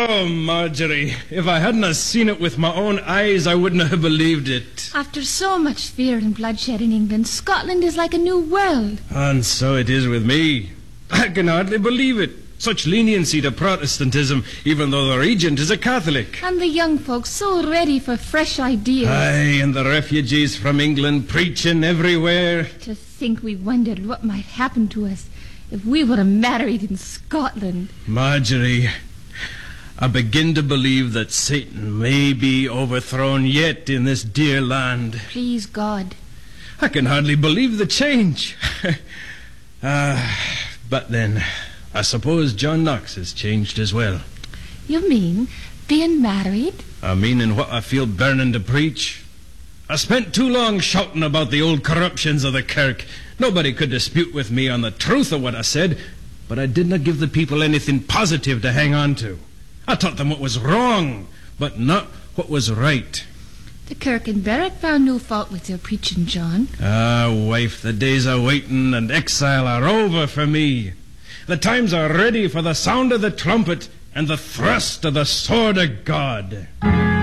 Oh, Marjorie, if I hadn't have seen it with my own eyes, I wouldn't have believed it. After so much fear and bloodshed in England, Scotland is like a new world. And so it is with me. I can hardly believe it. Such leniency to Protestantism, even though the regent is a Catholic. And the young folks so ready for fresh ideas. Aye, and the refugees from England preaching everywhere. To think we wondered what might happen to us if we were married in Scotland. Marjorie, I begin to believe that Satan may be overthrown yet in this dear land. Please God. I can hardly believe the change. But then, I suppose John Knox has changed as well. You mean being married? I mean in what I feel burning to preach. I spent too long shouting about the old corruptions of the kirk. Nobody could dispute with me on the truth of what I said, but I did not give the people anything positive to hang on to. I taught them what was wrong, but not what was right. The kirk and Berwick found no fault with your preaching, John. Ah, wife, the days of waiting and exile are over for me. The times are ready for the sound of the trumpet and the thrust of the sword of God.